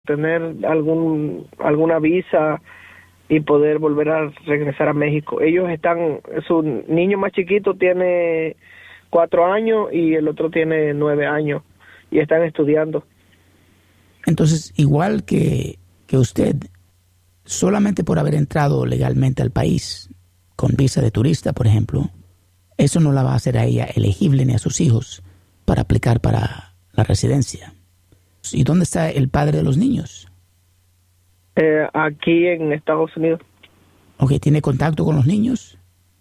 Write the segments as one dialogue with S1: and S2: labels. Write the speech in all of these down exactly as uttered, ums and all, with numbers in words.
S1: tener algún alguna visa y poder volver a regresar a México. Ellos están, su niño más chiquito tiene cuatro años y el otro tiene nueve años y están estudiando.
S2: Entonces, igual que, que usted, solamente por haber entrado legalmente al país con visa de turista, por ejemplo, eso no la va a hacer a ella elegible ni a sus hijos para aplicar para la residencia. ¿Y dónde está el padre de los niños?
S1: Eh, aquí en Estados Unidos.
S2: Ok, ¿tiene contacto con los niños?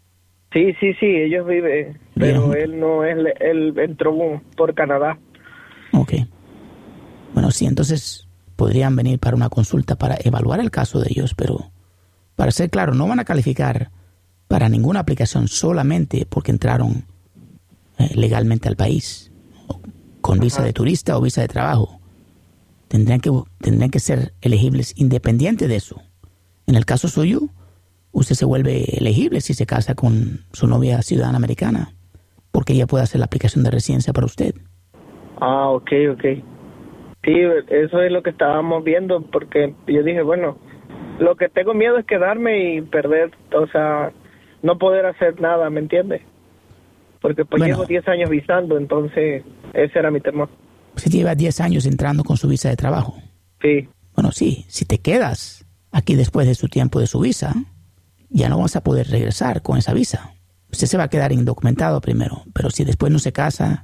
S1: Sí, sí, sí, ellos viven, pero
S2: Bien.
S1: él no es, él entró por Canadá.
S2: Ok. Bueno, sí, entonces podrían venir para una consulta para evaluar el caso de ellos, pero para ser claro, no van a calificar para ninguna aplicación solamente porque entraron eh, legalmente al país, con visa
S1: Ajá.
S2: de turista o visa de trabajo. Tendrían que, tendrían que ser elegibles independiente de eso. En el caso suyo, usted se vuelve elegible si se casa con su novia ciudadana americana, porque ella puede hacer la aplicación de residencia para usted.
S1: Ah, ok, ok. Sí, eso es lo que estábamos viendo, porque yo dije, bueno, lo que tengo miedo es quedarme y perder, o sea, no poder hacer nada, ¿me entiendes? Porque pues
S2: Bueno.
S1: llevo diez años visando, entonces ese era mi temor.
S2: Usted lleva diez años entrando con su visa de trabajo.
S1: Sí.
S2: Bueno, sí, si te quedas aquí después de su tiempo de su visa, ya no vas a poder regresar con esa visa. Usted se va a quedar indocumentado primero, pero si después no se casa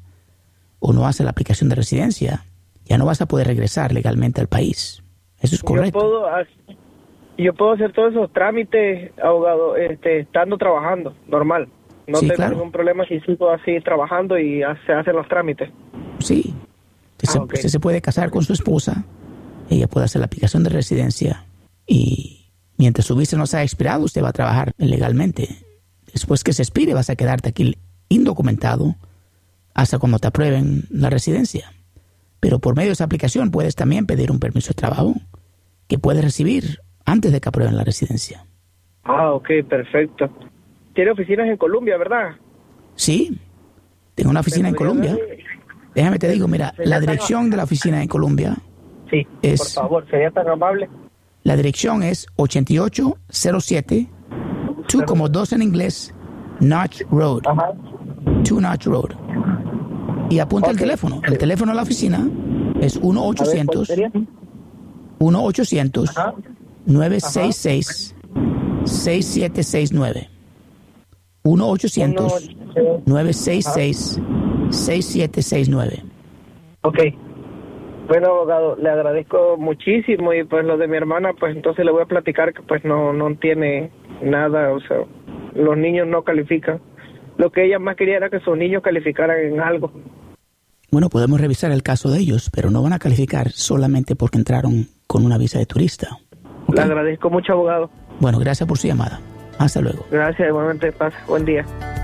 S2: o no hace la aplicación de residencia, ya no vas a poder regresar legalmente al país. Eso es correcto.
S1: Yo puedo, ha- yo puedo hacer todos esos trámites, abogado, este, estando trabajando, normal. No
S2: Sí,
S1: tengo
S2: claro.
S1: ningún problema si sigo así trabajando y ha- se hacen los trámites.
S2: Sí. Usted,
S1: Ah,
S2: se,
S1: ok.
S2: usted se puede casar con su esposa, ella puede hacer la aplicación de residencia y mientras su visa no se ha expirado, usted va a trabajar legalmente. Después que se expire, vas a quedarte aquí indocumentado hasta cuando te aprueben la residencia. Pero por medio de esa aplicación puedes también pedir un permiso de trabajo que puedes recibir antes de que aprueben la residencia.
S1: Ah, ok, perfecto. Tiene oficinas en Colombia, ¿verdad?
S2: Sí, tengo una oficina en
S1: ¿Me podría
S2: Colombia.
S1: dar-
S2: Déjame te digo, mira,
S1: Sería
S2: la
S1: tan-
S2: dirección de la oficina en Colombia,
S1: Sí,
S2: Es-
S1: por favor, sería tan amable.
S2: la dirección es ochenta y ocho cero siete, two como dos en inglés, Notch Road,
S1: Ajá.
S2: two Notch Road. Y apunta el
S1: Ok.
S2: teléfono. El teléfono de la oficina es uno
S1: A ver, ¿cuál
S2: ochocientos,
S1: sería?
S2: uno ochocientos,
S1: Ajá.
S2: nueve seis seis, seis siete seis nueve. uno ochocientos, nueve seis seis, seis siete seis nueve.
S1: Ok. Bueno, abogado, le agradezco muchísimo y pues lo de mi hermana, pues entonces le voy a platicar que pues no, no tiene nada, o sea, los niños no califican. Lo que ella más quería era que sus niños calificaran en algo.
S2: Bueno, podemos revisar el caso de ellos, pero no van a calificar solamente porque entraron con una visa de turista. ¿Ok?
S1: Le agradezco mucho, abogado.
S2: Bueno, gracias por su llamada. Hasta luego.
S1: Gracias, igualmente, pase. Buen día.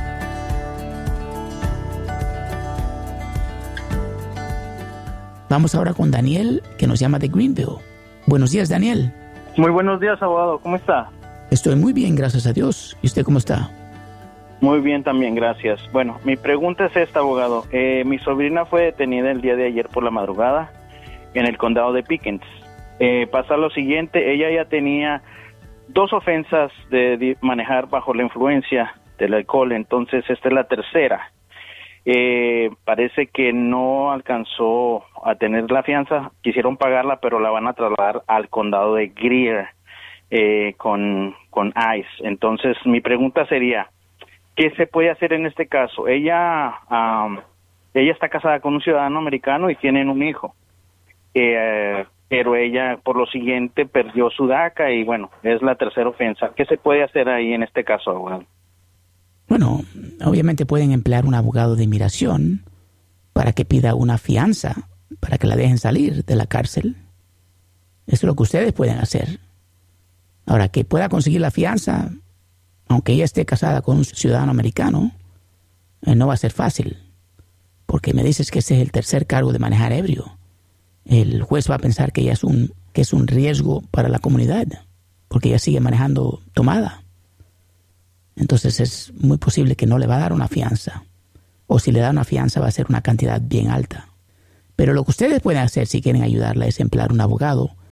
S2: Vamos ahora con Daniel, que nos llama de Greenville. Buenos días, Daniel.
S3: Muy buenos días, abogado. ¿Cómo está?
S2: Estoy muy bien, gracias a Dios. ¿Y usted cómo está?
S3: Muy bien también, gracias. Bueno, mi pregunta es esta, abogado. Eh, mi sobrina fue detenida el día de ayer por la madrugada en el condado de Pickens. Eh, pasa lo siguiente, ella ya tenía dos ofensas de, de manejar bajo la influencia del alcohol, entonces esta es la tercera. Eh, parece que no alcanzó a tener la fianza, quisieron pagarla, pero la van a trasladar al condado de Greer eh, con, con ICE. Entonces, mi pregunta sería, ¿qué se puede hacer en este caso? Ella, um, ella está casada con un ciudadano americano y tienen un hijo, eh, pero ella, por lo siguiente, perdió su DACA y, bueno, es la tercera ofensa. ¿Qué se puede hacer ahí en este caso, abogado?
S2: Bueno, obviamente pueden emplear un abogado de inmigración para que pida una fianza, para que la dejen salir de la cárcel. Eso es lo que ustedes pueden hacer. Ahora, que pueda conseguir la fianza, aunque ella esté casada con un ciudadano americano, eh, no va a ser fácil. Porque me dices que ese es el tercer cargo de manejar ebrio. El juez va a pensar que ella es un, que es un riesgo para la comunidad, porque ella sigue manejando tomada. Entonces es muy posible que no le va a dar una fianza. O si le da una fianza va a ser una cantidad bien alta. Pero lo que ustedes pueden hacer si quieren ayudarla es emplear un abogado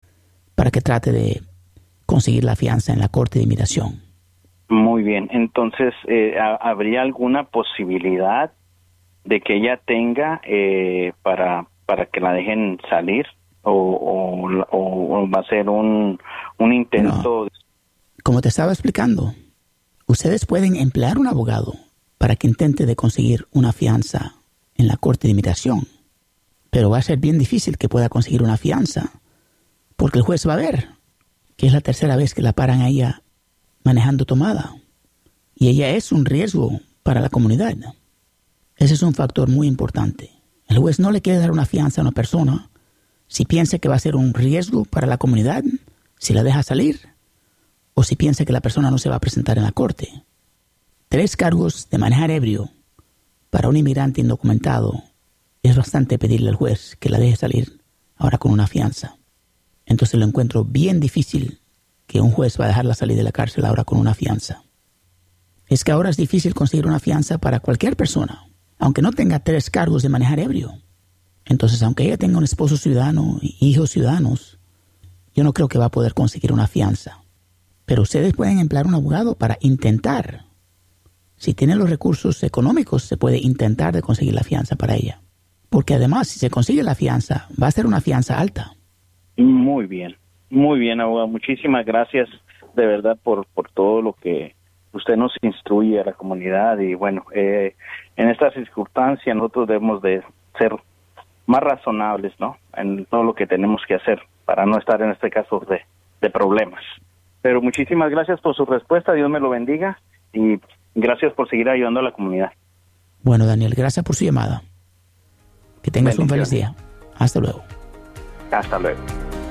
S2: para que trate de conseguir la fianza en la Corte de Inmigración.
S3: Muy bien, entonces, eh, ¿habría alguna posibilidad de que ella tenga eh, para para que la dejen salir? ¿O, o, o, o va a ser un, un intento?
S2: No. Como te estaba explicando, ustedes pueden emplear un abogado para que intente de conseguir una fianza en la Corte de Inmigración. Pero va a ser bien difícil que pueda conseguir una fianza, porque el juez va a ver que es la tercera vez que la paran a ella manejando tomada. Y ella es un riesgo para la comunidad. Ese es un factor muy importante. El juez no le quiere dar una fianza a una persona si piensa que va a ser un riesgo para la comunidad, si la deja salir, o si piensa que la persona no se va a presentar en la corte. Tres cargos de manejar ebrio para un inmigrante indocumentado es bastante pedirle al juez que la deje salir ahora con una fianza. Entonces lo encuentro bien difícil que un juez va a dejarla salir de la cárcel ahora con una fianza. Es que ahora es difícil conseguir una fianza para cualquier persona, aunque no tenga tres cargos de manejar ebrio. Entonces, aunque ella tenga un esposo ciudadano y hijos ciudadanos, yo no creo que va a poder conseguir una fianza. Pero ustedes pueden emplear un abogado para intentar. Si tienen los recursos económicos, se puede intentar de conseguir la fianza para ella. Porque además, si se consigue la fianza, va a ser una fianza alta.
S3: Muy bien, muy bien, abogado. Muchísimas gracias de verdad por, por todo lo que usted nos instruye a la comunidad. Y bueno, eh, en estas circunstancias nosotros debemos de ser más razonables, ¿no? En todo lo que tenemos que hacer para no estar en este caso de, de problemas. Pero muchísimas gracias por su respuesta. Dios me lo bendiga y gracias por seguir ayudando a la comunidad.
S2: Bueno, Daniel, gracias por su llamada. Que tengas un feliz día. Hasta luego.
S3: Hasta luego.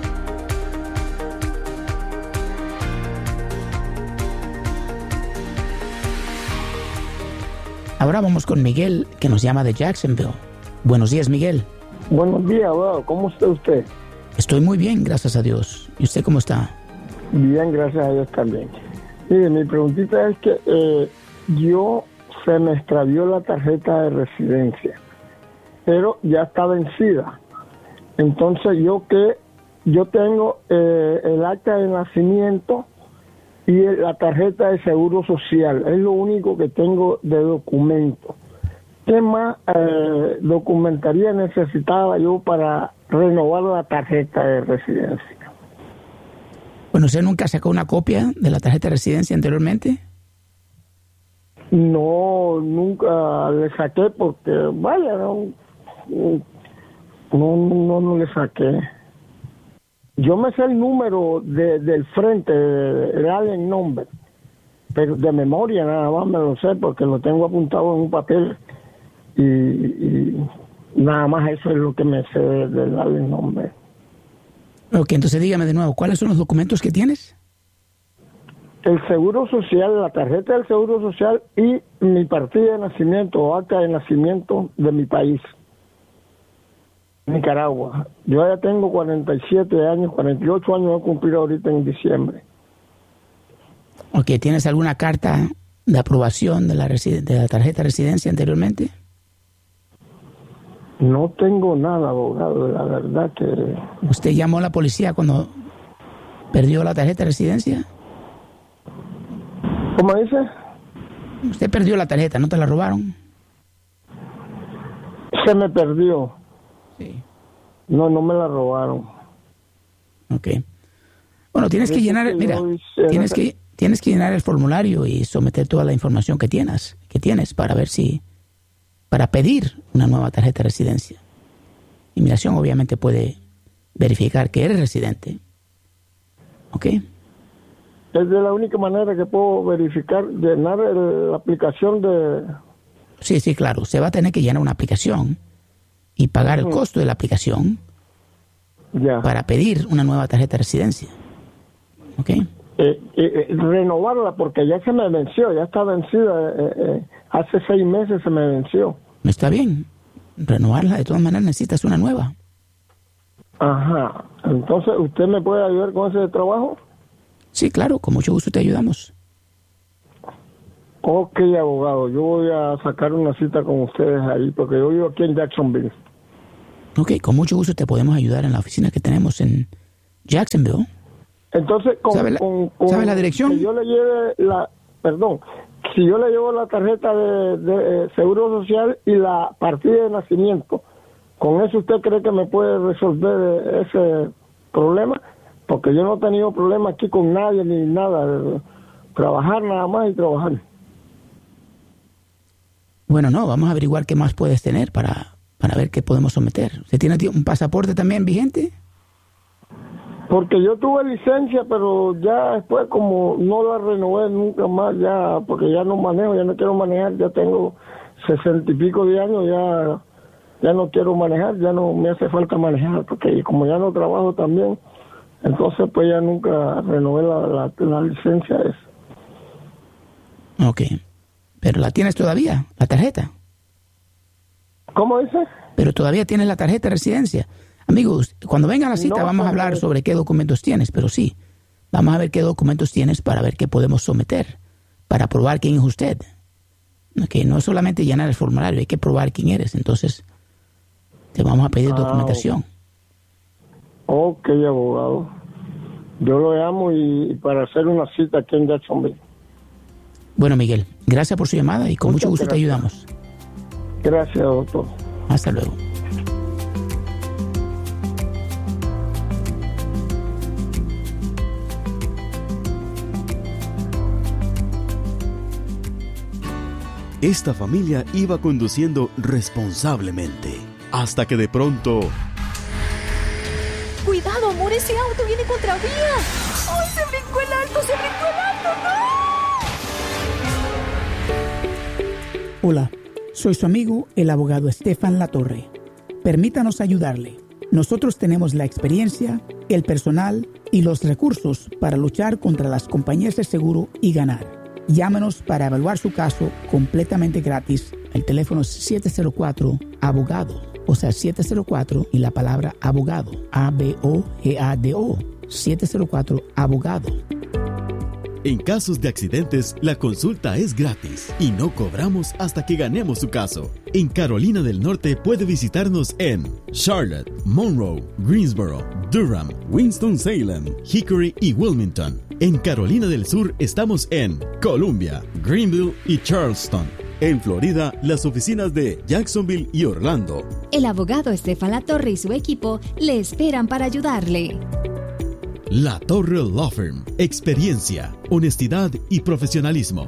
S2: Ahora vamos con Miguel, que nos llama de Jacksonville. Buenos días, Miguel.
S4: Buenos días, abogado. ¿Cómo está usted?
S2: Estoy muy bien, gracias a Dios. ¿Y usted cómo está?
S4: Bien, gracias a Dios también. Mire, mi preguntita es que eh, yo se me extravió la tarjeta de residencia, pero ya está vencida. Entonces, yo que yo tengo eh, el acta de nacimiento y la tarjeta de seguro social. Es lo único que tengo de documento. ¿Qué más eh, documentaría necesitaba yo para renovar la tarjeta de residencia?
S2: Bueno, ¿usted nunca sacó una copia de la tarjeta de residencia anteriormente?
S4: No, nunca le saqué porque, vaya, no, no, no, no le saqué. Yo me sé el número de, del frente, el alien number, pero de memoria nada más me lo sé porque lo tengo apuntado en un papel y, y nada más eso es lo que me sé del alien number.
S2: Ok, entonces dígame de nuevo, ¿cuáles son los documentos que tienes?
S4: El seguro social, la tarjeta del seguro social y mi partida de nacimiento o acta de nacimiento de mi país, Nicaragua. Yo ya tengo cuarenta y siete años, cuarenta y ocho años voy a cumplir ahorita en diciembre.
S2: Ok, ¿tienes alguna carta de aprobación de la, residen- de la tarjeta de residencia anteriormente?
S4: No tengo nada, abogado, la verdad que...
S2: ¿Usted llamó a la policía cuando perdió la tarjeta de residencia?
S4: ¿Cómo dice?
S2: Usted perdió la tarjeta, ¿no te la robaron?
S4: Se me perdió.
S2: Sí.
S4: No, no me la robaron.
S2: Ok. Bueno, tienes que llenar, mira, tienes que, tienes que llenar el formulario y someter toda la información que tienes, que tienes para ver si, para pedir una nueva tarjeta de residencia. Inmigración obviamente puede verificar que eres residente. ¿Ok?
S4: Es de la única manera que puedo verificar, llenar el, la aplicación de...
S2: Sí, sí, claro. Usted va a tener que llenar una aplicación y pagar el costo de la aplicación
S4: ya.
S2: para pedir una nueva tarjeta de residencia. ¿Ok?
S4: Eh, eh, eh, renovarla porque ya se me venció, ya está vencida. Eh, eh, hace seis meses se me venció.
S2: No está bien. Renovarla, de todas maneras necesitas una nueva.
S4: Ajá. Entonces, ¿usted me puede ayudar con ese trabajo?
S2: Sí, claro, con mucho gusto te ayudamos.
S4: Ok, abogado, yo voy a sacar una cita con ustedes ahí, porque yo vivo aquí en Jacksonville.
S2: Ok, con mucho gusto te podemos ayudar en la oficina que tenemos en Jacksonville.
S4: Entonces, con,
S2: ¿Sabe la,
S4: con, con
S2: ¿sabe la dirección?
S4: que yo le lleve la, perdón, si yo le llevo la tarjeta de, de eh, Seguro Social y la partida de nacimiento, ¿con eso usted cree que me puede resolver ese problema? Porque yo no he tenido problema aquí con nadie ni nada. Trabajar nada más y trabajar.
S2: Bueno, no, vamos a averiguar qué más puedes tener para, para ver qué podemos someter. ¿Usted tiene un pasaporte también vigente?
S4: Porque yo tuve licencia, pero ya después como no la renové nunca más, ya porque ya no manejo, ya no quiero manejar, ya tengo sesenta y pico de años, ya ya no quiero manejar, ya no me hace falta manejar, porque como ya no trabajo también, entonces pues ya nunca renové la, la, la licencia esa.
S2: Ok, pero la tienes todavía, la tarjeta.
S4: ¿Cómo dice?
S2: Pero todavía tienes la tarjeta de residencia. Amigos, cuando venga a la cita
S4: No,
S2: vamos a hablar sobre qué documentos tienes, pero sí, vamos a ver qué documentos tienes para ver qué podemos someter, para probar quién es usted. Okay, no es solamente llenar el formulario, hay que probar quién eres, entonces te vamos a pedir ah, documentación.
S4: Ok, abogado. Yo lo llamo y, y para hacer una cita aquí en Jacksonville.
S2: Bueno, Miguel, gracias por su llamada y con
S4: Muchas
S2: mucho gusto
S4: gracias.
S2: te ayudamos.
S4: Gracias, doctor.
S2: Hasta luego.
S5: Esta familia iba conduciendo responsablemente, hasta que de pronto...
S6: ¡Cuidado, amor! ¡Ese auto viene contravía! ¡Ay, se brincó el alto! ¡Se brincó el alto! ¡No!
S7: Hola, soy su amigo, el abogado Estefan Latorre. Permítanos ayudarle. Nosotros tenemos la experiencia, el personal y los recursos para luchar contra las compañías de seguro y ganar. Llámenos para evaluar su caso completamente gratis. El teléfono es siete cero cuatro abogado, o sea, siete cero cuatro y la palabra abogado, A B O G A D O, siete cero cuatro abogado.
S5: En casos de accidentes, la consulta es gratis y no cobramos hasta que ganemos su caso. En Carolina del Norte puede visitarnos en Charlotte, Monroe, Greensboro, Durham, Winston-Salem, Hickory y Wilmington. En Carolina del Sur estamos en Columbia, Greenville y Charleston. En Florida, las oficinas de Jacksonville y Orlando.
S8: El abogado Estefan Latorre y su equipo le esperan para ayudarle.
S5: La Torre Law Firm. Experiencia, honestidad y profesionalismo.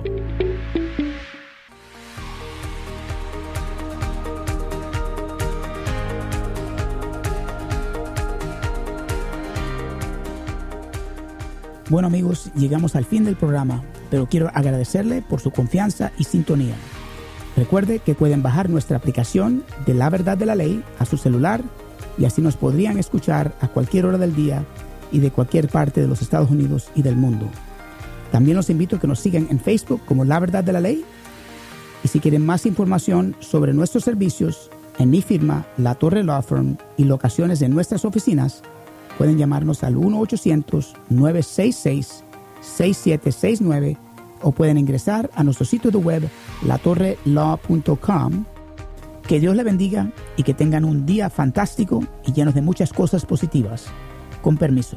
S7: Bueno, amigos, llegamos al fin del programa, pero quiero agradecerle por su confianza y sintonía. Recuerde que pueden bajar nuestra aplicación de La Verdad de la Ley a su celular y así nos podrían escuchar a cualquier hora del día y de cualquier parte de los Estados Unidos y del mundo. También los invito a que nos sigan en Facebook como La Verdad de la Ley. Y si quieren más información sobre nuestros servicios, en mi firma, La Torre Law Firm, y locaciones de nuestras oficinas, pueden llamarnos al uno ochocientos nueve seis seis seis siete seis nueve o pueden ingresar a nuestro sitio de web la torre law punto com. Que Dios le bendiga y que tengan un día fantástico y lleno de muchas cosas positivas. Con permiso.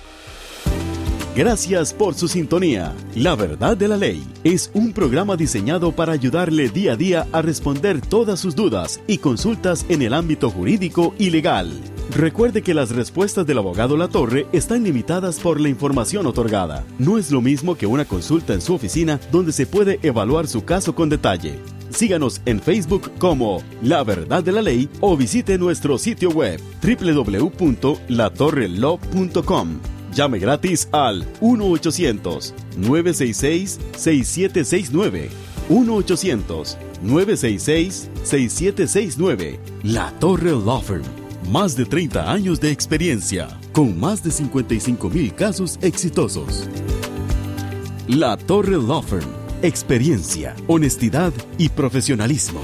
S5: Gracias por su sintonía. La Verdad de la Ley es un programa diseñado para ayudarle día a día a responder todas sus dudas y consultas en el ámbito jurídico y legal. Recuerde que las respuestas del abogado Latorre están limitadas por la información otorgada. No es lo mismo que una consulta en su oficina donde se puede evaluar su caso con detalle. Síganos en Facebook como La Verdad de la Ley o visite nuestro sitio web doble u doble u doble u punto la torre law punto com. Llame gratis al uno ochocientos nueve seis seis seis siete seis nueve. uno ochocientos nueve seis seis seis siete seis nueve. La Torre Law Firm. Más de treinta años de experiencia, con más de cincuenta y cinco mil casos exitosos. La Torre Law Firm. Experiencia, honestidad y profesionalismo.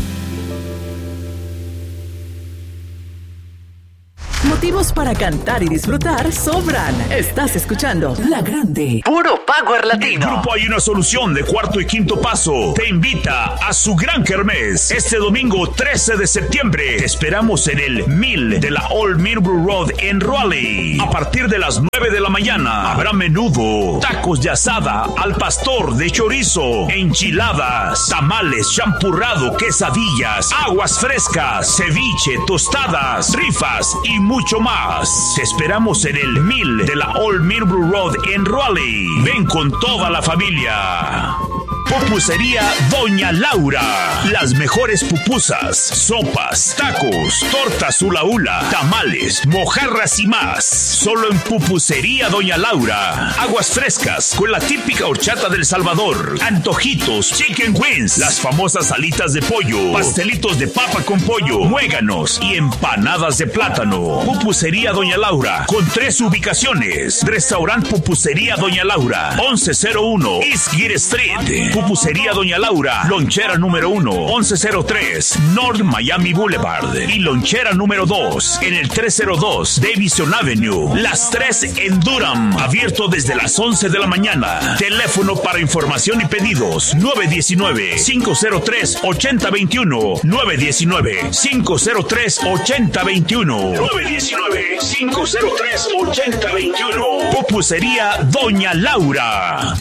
S9: Motivos para cantar y disfrutar sobran. Estás escuchando La Grande. Puro Power Latino.
S10: El Grupo Hay una Solución de Cuarto y Quinto Paso te invita a su gran kermés este domingo trece de septiembre. Te esperamos en el mil de la Old Millbrook Road en Raleigh a partir de las nueve nueve de la mañana. Habrá menudo, tacos de asada, al pastor de chorizo, enchiladas, tamales, champurrado, quesadillas, aguas frescas, ceviche, tostadas, rifas y mucho más. Te esperamos en el Mill de la Old Millbrook Road en Raleigh. Ven con toda la familia. Pupusería Doña Laura. Las mejores pupusas, sopas, tacos, tortas hula hula, tamales, mojarras y más. Solo en Pupusería Doña Laura. Aguas frescas con la típica horchata del Salvador. Antojitos, chicken wings, las famosas alitas de pollo, pastelitos de papa con pollo, muéganos y empanadas de plátano. Pupusería Doña Laura con tres ubicaciones. Restaurant Pupusería Doña Laura, once cero uno East Gate Street. Pupusería Doña Laura, lonchera número uno, once cero tres North Miami Boulevard. Y lonchera número dos en el trescientos dos Davison Avenue. Las tres en Durham. Abierto desde las once de la mañana. Teléfono para información y pedidos: nueve uno nueve, cinco cero tres, ocho cero dos uno. nueve uno nueve, cinco cero tres, ocho cero dos uno. nueve uno nueve, cinco cero tres, ocho cero dos uno. Pupusería Doña Laura.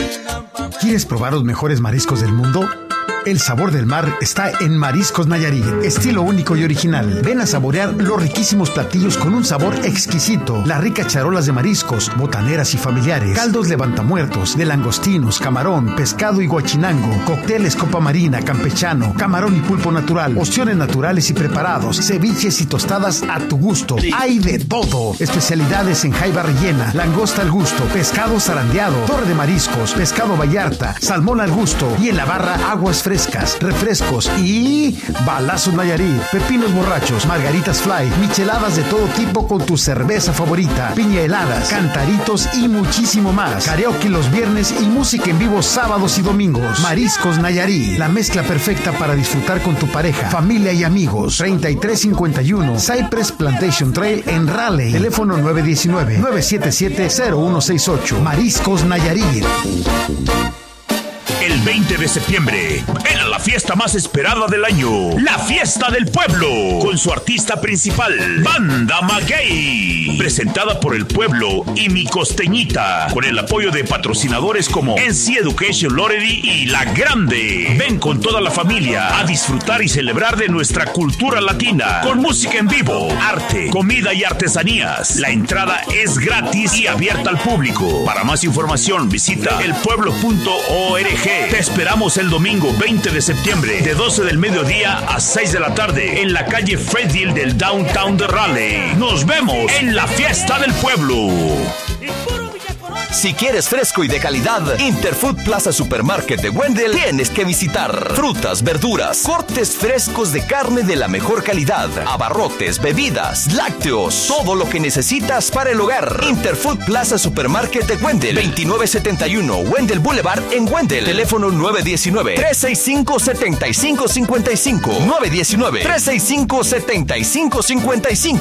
S11: ¿Quieres probar los mejores mariscos del mundo? El sabor del mar está en Mariscos Nayarit, estilo único y original. Ven a saborear los riquísimos platillos con un sabor exquisito. Las ricas charolas de mariscos, botaneras y familiares, caldos levantamuertos, de langostinos, camarón, pescado y guachinango, cócteles copa marina, campechano, camarón y pulpo natural, opciones naturales y preparados, ceviches y tostadas a tu gusto. Hay de todo. Especialidades en jaiba rellena, langosta al gusto, pescado zarandeado, torre de mariscos, pescado vallarta, salmón al gusto y en la barra aguas frescas, refrescos y balazos Nayarit, pepinos borrachos, margaritas fly, micheladas de todo tipo con tu cerveza favorita, piña heladas, cantaritos y muchísimo más. Karaoke los viernes y música en vivo sábados y domingos. Mariscos Nayarit, la mezcla perfecta para disfrutar con tu pareja, familia y amigos. treinta y tres cincuenta y uno Cypress Plantation Trail en Raleigh. Teléfono nueve uno nueve, nueve siete siete, cero uno seis ocho. Mariscos Nayarit.
S10: El veinte de septiembre, ven a la fiesta más esperada del año, la Fiesta del Pueblo, con su artista principal, Banda Maguey, presentada por el pueblo y Mi Costeñita, con el apoyo de patrocinadores como N C Education Lottery y La Grande. Ven con toda la familia a disfrutar y celebrar de nuestra cultura latina, con música en vivo, arte, comida y artesanías. La entrada es gratis y abierta al público. Para más información, visita el pueblo punto org. Te esperamos el domingo veinte de septiembre de doce del mediodía a seis de la tarde en la calle Fredhill del Downtown de Raleigh. Nos vemos en la Fiesta del Pueblo.
S12: Si quieres fresco y de calidad, Interfood Plaza Supermarket de Wendell tienes que visitar. Frutas, verduras, cortes frescos de carne de la mejor calidad, abarrotes, bebidas, lácteos, todo lo que necesitas para el hogar. Interfood Plaza Supermarket de Wendell, veintinueve setenta y uno Wendell Boulevard en Wendell. Teléfono nueve uno nueve, tres seis cinco, siete cinco cinco cinco. nueve uno nueve, tres seis cinco, siete cinco cinco cinco.